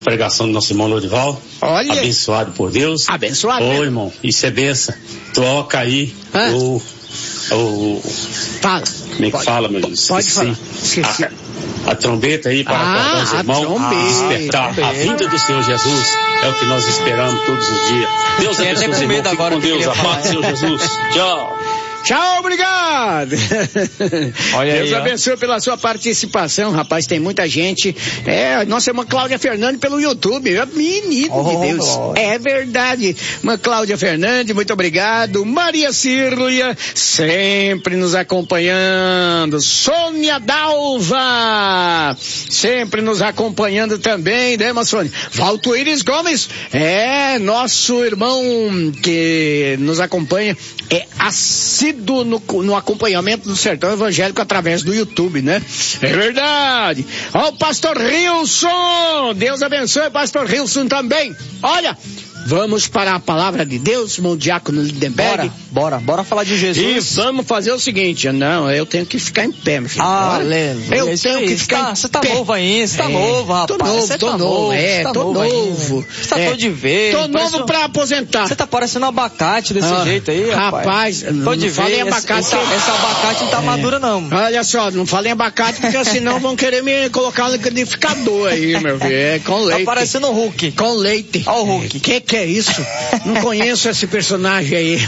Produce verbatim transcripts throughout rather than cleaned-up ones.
Pregação do nosso irmão Lorival. Olha. Abençoado por Deus. Abençoado. Ô, irmão, isso é benção. Toca aí ah. o, o... Fala. Como é que pode, fala, meu Deus? Pode falar. Esqueci. A, a trombeta aí para ah, acordar os irmãos, despertar a vinda do Senhor Jesus. É o que nós esperamos todos os dias. Deus abençoe os irmãos. Fique com Deus. A paz do Senhor Jesus. Tchau. Tchau, obrigado. Olha Deus aí, abençoe pela sua participação, rapaz, tem muita gente. É, nossa irmã Cláudia Fernandes pelo YouTube, menino oh, de Deus. Oh, oh. É verdade. Irmã Cláudia Fernandes, muito obrigado. Maria Círlia, sempre nos acompanhando. Sônia Dalva, sempre nos acompanhando também, né, irmã Sônia? Valtuíris Gomes, é nosso irmão que nos acompanha, é assíduo No, no acompanhamento do Sertão Evangélico através do YouTube, né? É verdade. Ó, o pastor Rilson, Deus abençoe o pastor Rilson também. Olha, vamos para a palavra de Deus, irmão Diácono Lindenberg. Bora, bora, bora falar de Jesus. E vamos fazer o seguinte, não, eu tenho que ficar em pé, meu filho. Ah, Aleluia. Eu tenho que ficar Você tá, tá novo ainda, você tá é, novo, rapaz. Tô novo, você tô tá novo, novo, é, tá tô novo. novo. Você tá é, todo de vez. Tô novo um... pra aposentar. Você tá parecendo um abacate desse ah, jeito aí, rapaz. Rapaz, tô não de falei vez. abacate. Essa, essa, essa abacate não tá é. madura, não. Olha só, não falei abacate porque senão vão querer me colocar no liquidificador aí, meu filho. É, com leite. Tá parecendo um Hulk. Com leite. Ó o Hulk. Que que é isso? Não conheço esse personagem aí.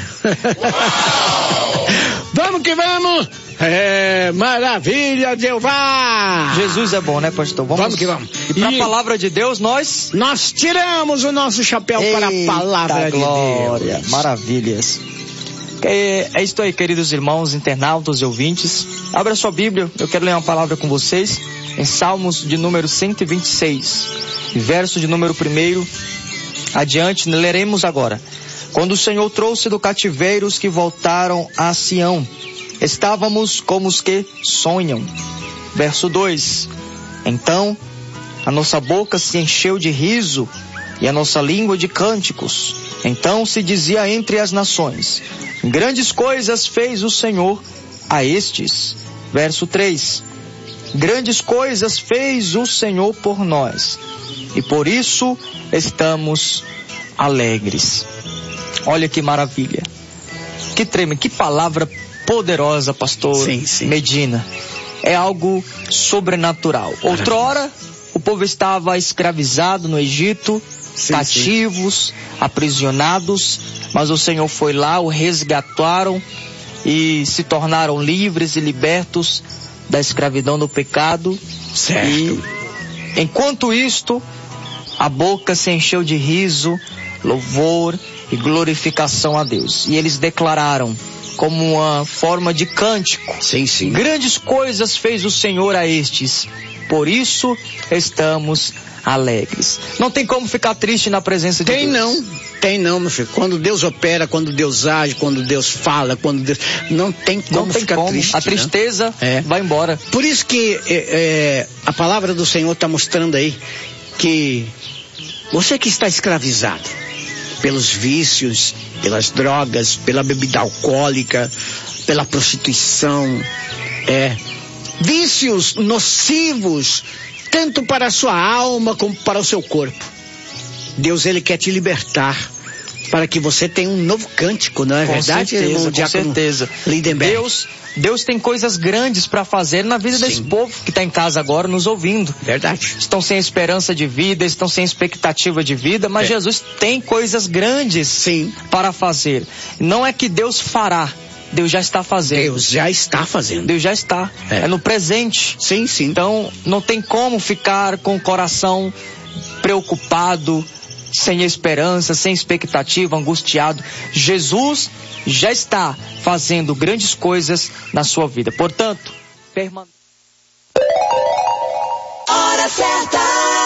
Vamos que vamos! É, maravilha, Jeová! Jesus é bom, né, pastor? Vamos, vamos que vamos. E para a palavra de Deus, nós... Nós tiramos o nosso chapéu Eita para a palavra glória, de Deus. Maravilhas. É, é isso aí, queridos irmãos, internautas e ouvintes. Abra sua Bíblia, eu quero ler uma palavra com vocês em Salmos de número cento e vinte e seis, verso de número primeiro. Adiante, leremos agora. Quando o Senhor trouxe do cativeiro os que voltaram a Sião, estávamos como os que sonham. Verso dois. Então, a nossa boca se encheu de riso e a nossa língua de cânticos. Então se dizia entre as nações, grandes coisas fez o Senhor a estes. Verso três. Grandes coisas fez o Senhor por nós, e por isso estamos alegres. Olha que maravilha. Que tremendo, que palavra poderosa, pastor sim, sim. Medina. É algo sobrenatural. Outrora, o povo estava escravizado no Egito, sim, cativos, sim. aprisionados, mas o Senhor foi lá, o resgataram e se tornaram livres e libertos da escravidão do pecado. Certo. E, enquanto isto, a boca se encheu de riso, louvor e glorificação a Deus. E eles declararam como uma forma de cântico. Sim, sim. Grandes coisas fez o Senhor a estes, por isso estamos alegres. Não tem como ficar triste na presença de tem Deus. Tem não, tem não, meu filho. Quando Deus opera, quando Deus age, quando Deus fala, quando Deus... Não tem como não tem ficar como. triste. A tristeza né? vai embora. Por isso que é, é, a palavra do Senhor está mostrando aí que você que está escravizado pelos vícios, pelas drogas, pela bebida alcoólica, pela prostituição, é, vícios nocivos, tanto para a sua alma como para o seu corpo. Deus, ele quer te libertar para que você tenha um novo cântico, não é com verdade? Certeza, com certeza. Lindenberg. Deus, Deus tem coisas grandes para fazer na vida Sim. desse povo que está em casa agora nos ouvindo. Verdade. Estão sem esperança de vida, estão sem expectativa de vida, mas é. Jesus tem coisas grandes Sim. para fazer. Não é que Deus fará, Deus já está fazendo. Deus já está fazendo. Deus já está. É, é no presente. Sim, sim. Então, não tem como ficar com o coração preocupado, sem esperança, sem expectativa, angustiado. Jesus já está fazendo grandes coisas na sua vida. Portanto, permaneça. Hora certa.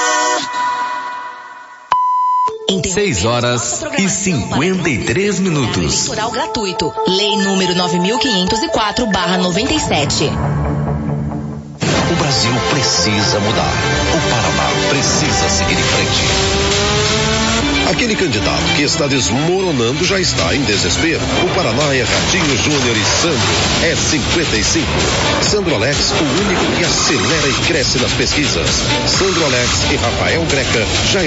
seis horas e cinquenta e três minutos. Eleitoral gratuito. Lei número nove mil quinhentos e quatro barra noventa e sete. O Brasil precisa mudar. O Paraná precisa seguir em frente. Aquele candidato que está desmoronando já está em desespero. O Paraná é Ratinho Júnior e Sandro é cinquenta e cinco. Sandro Alex, o único que acelera e cresce nas pesquisas. Sandro Alex e Rafael Greca já